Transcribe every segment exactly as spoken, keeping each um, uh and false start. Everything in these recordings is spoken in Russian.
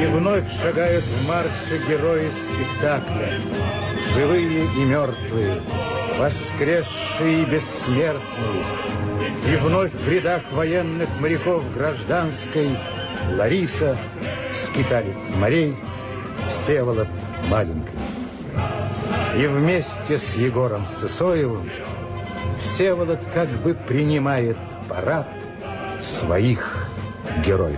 И вновь шагают в марше герои спектакля, живые и мертвые, воскресшие и бессмертные. И вновь в рядах военных моряков гражданской Лариса, скиталец морей, Всеволод маленький. И вместе с Егором Сысоевым Всеволод как бы принимает парад своих героев.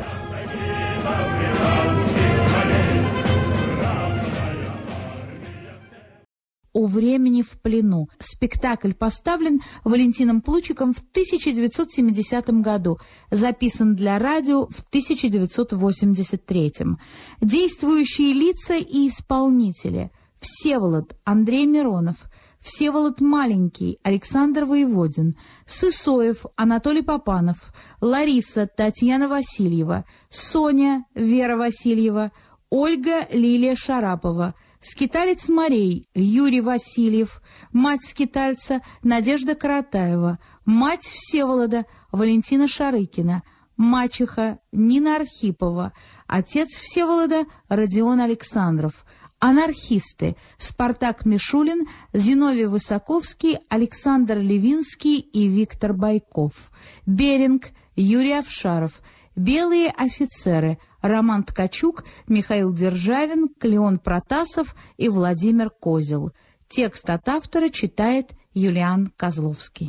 «У времени в плену». Спектакль поставлен Валентином Плучиком в тысяча девятьсот семидесятом году, записан для радио в тысяча девятьсот восемьдесят третьем. Действующие лица и исполнители: Всеволод Андрей Миронов, Всеволод Маленький Александр Воеводин, Сысоев Анатолий Попанов, Лариса Татьяна Васильева, Соня Вера Васильева, Ольга Лилия Шарапова, скиталец морей Юрий Васильев, мать скитальца Надежда Каратаева, мать Всеволода Валентина Шарыкина, мачеха Нина Архипова, отец Всеволода Родион Александров, анархисты Спартак Мишулин, Зиновий Высоковский, Александр Левинский и Виктор Байков, Беринг Юрий Овшаров, белые офицеры Роман Ткачук, Михаил Державин, Клеон Протасов и Владимир Козел. Текст от автора читает Юлиан Козловский.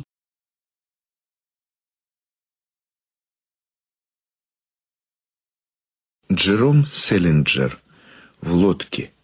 Джером Селлинджер в лодке.